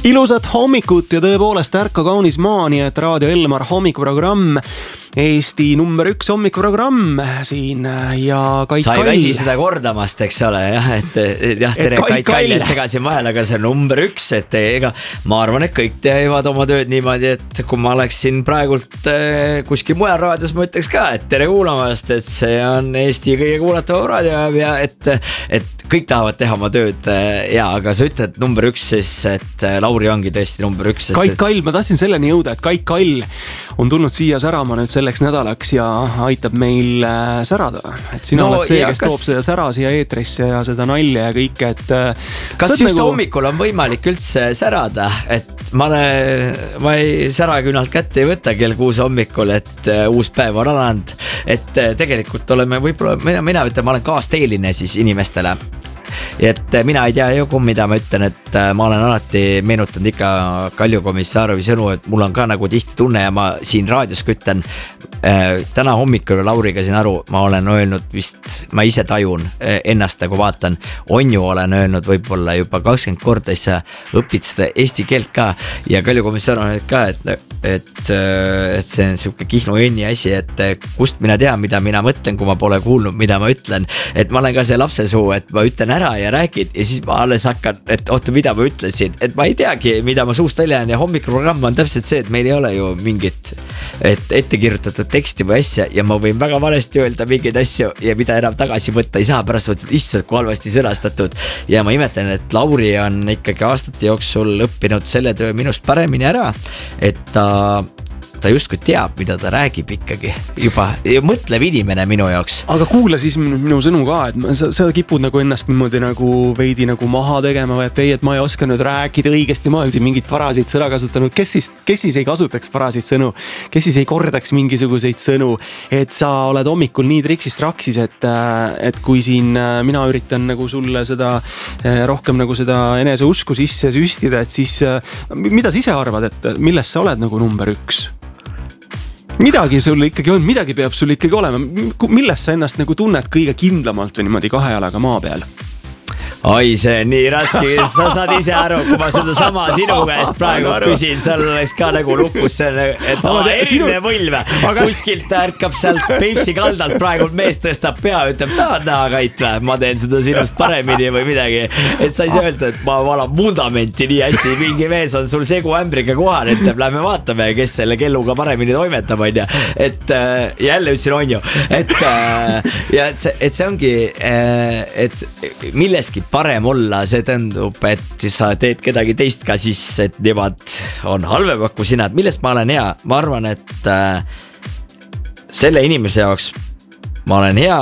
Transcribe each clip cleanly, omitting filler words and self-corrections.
Ilusat hommikut ja tõepoolest ärka kaunis maani, et Raadio Elmar hommikuprogramm, Eesti number 1 hommikuprogramm siin ja Kai Sai väsi seda kordamast, eks ole, jah, et jah, tere Kai, et segasin vahel, aga see number 1, et ega ma arvan, et kõik teevad oma tööd niimoodi, et kui ma oleksin praegult kuskil mujal raadios, ma ütleks ka, et tere kuulamast, et see on Eesti kõige kuulatavam raadio ja et kõik tahavad teha oma tööd ja, aga sa ütled number 1 siis, et Lauri ongi tõesti number 1. Kai Kall, ma tahtsin selleni jõuda, et Kai Kall on tulnud siia särama nüüd selleks nädalaks ja aitab meil särada. Et sina oled see, kes toob seda sära siia eetrisse ja seda nalja ja kõike, et kas just hommikul on võimalik üldse särada, et ma ei säraküünalt kätte ei võta kell 6 hommikul, et uus päev on alanud, et tegelikult oleme võib-olla, mina ütlen, ma olen kaasteeline siis inimestele. Et mina ei tea joku, mida ma ütlen, et ma olen alati meenutanud ikka Kalju Komissarovi sõnu, et mul on ka nagu tihti tunne ja ma siin raadios kütten täna hommikul Lauriga siin aru, ma olen öelnud vist, ma ise tajun ennast nagu vaatan, onju olen öelnud võib-olla juba 20 korda, siis sa õpid seda eesti keelt ka ja Kalju Komissar on ka, et see on siuke Kihnu Jönni asi, et kust mina tean, mida mina mõtlen, kui ma pole kuulnud, mida ma ütlen, et ma olen ka see lapsesuu, et ma ütlen ära ja räägin ja siis ma alles hakkan, et oota, mida ma ütlesin, et ma ei teagi, mida ma suust välja ja hommikuprogramm on täpselt see, et meil ei ole ju mingit ette kirjutatud teksti või asja ja ma võin väga valesti öelda mingeid asju ja mida enam tagasi võtta ei saa, pärast võtta issand, kui halvasti sõnastatud ja ma imetlen, et Lauri on ikkagi aastate jooksul õppinud selle töö minust paremini ära, et ta justkui teab, mida ta räägib ikkagi juba ja mõtleb inimene minu jaoks. Aga kuula siis minu sõnu ka, et sa kipud nagu ennast niimoodi nagu veidi nagu maha tegema või et ei, et ma ei oska nüüd rääkida õigesti, ma olen siin mingit varasid sõna kasutanud, kes siis ei kasutaks varasid sõnu, kes siis ei kordaks mingisuguseid sõnu, et sa oled hommikul nii triksist raksis, et kui siin mina üritan nagu sulle seda rohkem nagu seda eneseusku sisse süstida, et siis mida sa ise arvad, et milles sa oled nagu number 1? Midagi sul ikkagi on, midagi peab sul ikkagi olema. Milles sa ennast nagu tunned kõige kindlamalt või niimoodi 2 jalaga maa peal? Oi, see on nii raske, sa saad ise aru, kui ma seda sama sinu käest praegu küsin, seal oleks ka nagu lukus see, et eriline võlve, kuskilt ärkab sealt Peipsi kaldalt praegu mees tõstab pea, ütleb, tahad näha Kait või, ma teen seda sinust paremini või midagi, et sa ei saa öelda, et ma valan vundamenti nii hästi, mingi mees on sul segu ämbriga kohal, ütleb, lähme vaatame, kes selle kelluga paremini toimetab, on ja, et jälle ütlesin on ju, et see ongi, et milleski parem olla, see tähendab, et sa teed kedagi teist ka siis, et nemad on halvemad kui sina, et millest ma olen hea, ma arvan, et selle inimese jaoks ma olen hea,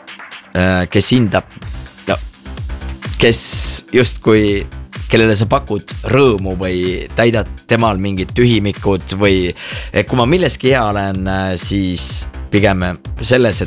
kes hindab, no, kes justkui kellele sa pakud rõõmu või täidad temal mingid tühimikud või kui ma milleski hea olen, siis pigem selles,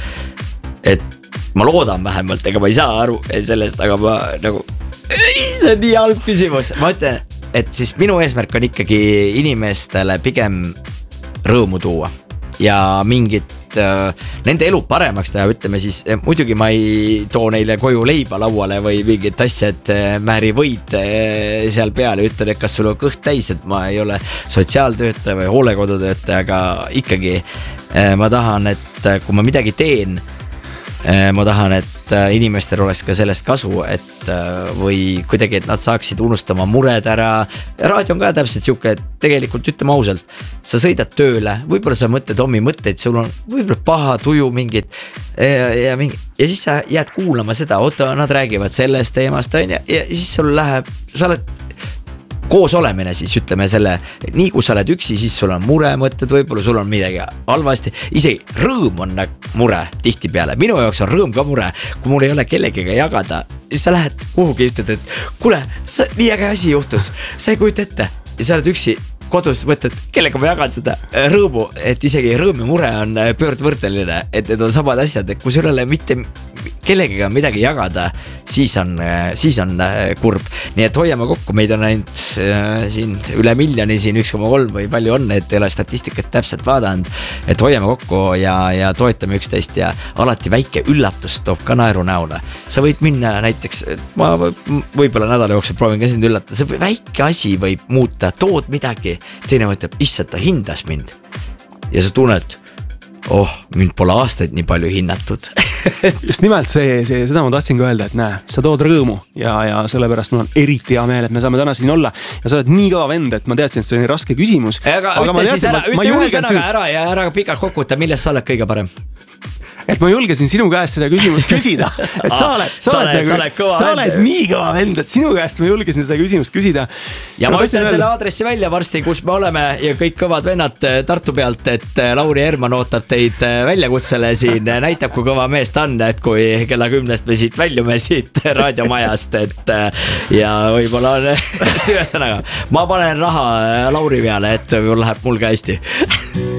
et ma loodan vähemalt, ega ma ei saa aru sellest, aga ma nagu, see on nii halb küsimus. Ma ütlen, et siis minu eesmärk on ikkagi inimestele pigem rõõmu tuua ja mingit nende elu paremaks teha, ütleme siis, muidugi ma ei too neile koju leiba lauale või mingit asja, et määri võid seal peale, ütlen, et kas sul on kõht täis, et ma ei ole sotsiaaltöötaja või hoolekodutöötaja, aga ikkagi ma tahan, et kui ma midagi teen, ma tahan, et inimestel oleks ka sellest kasu, et või kuidagi, et nad saaksid unustama mured ära. Raadio on ka täpselt siuke, et tegelikult ütleme ausalt, sa sõidad tööle, võib-olla sa mõtled omi mõtteid, sul on võib-olla paha tuju mingid ja siis sa jääd kuulama seda, oota, nad räägivad sellest teemast ja siis sul läheb, sa oled koos olemine siis, ütleme selle, nii kui sa oled üksi, siis sul on mure mõtted, võib-olla sul on midagi halvasti, isegi rõõm on mure tihti peale, minu jaoks on rõõm ka mure, kui mul ei ole kellegiga jagada, siis sa lähed kuhugi ja ütled, et kuule, nii äge asi juhtus, sa ei kujuta ette ja sa oled üksi kodus, mõtled, kellega ma jagan seda rõõmu, et isegi rõõm ja mure on pöördvõrdeline, et need on samad asjad, et kui sul ei ole mitte kellegiga midagi jagada, siis on kurb, nii et hoiame kokku, meid on ainult siin üle miljoni siin 1,3 või palju on, et ei ole statistikat täpselt vaadanud. Et hoiame kokku ja toetame üksteist ja alati väike üllatus toob ka naeru näole. Sa võid minna näiteks, ma võib-olla nädala jooksul proovin ka sind üllatada, see väike asi võib muuta, tood midagi, teine mõtleb, issand, ta hindas mind ja sa tunned, mind pole aastaid nii palju hinnatud. Just nimelt seda ma tahtsin ka öelda, et näe, sa tood rõõmu ja sellepärast mul on eriti hea meel, et me saame täna siin olla ja sa oled nii kõva vend, et ma teadsin, et see oli raske küsimus. Aga ütle siis ära, ütle ühe sõnaga ära ja ära pikalt kokkuta, milles sa oled kõige parem? Et ma julgesin sinu käest seda küsimust küsida, et sa oled nii kõva vend, et sinu käest ma julgesin seda küsimust küsida. Ja ma ütlen selle aadressi välja varsti, kus me oleme ja kõik kõvad vennad Tartu pealt, et Lauri Herman ootab teid väljakutsele siin, näitab kui kõva mees ta on, et kui kella 10 me siit väljume siit raadiomajast, et ja võib-olla on ühesõnaga, ma panen raha Lauri peale, et läheb mul ka hästi.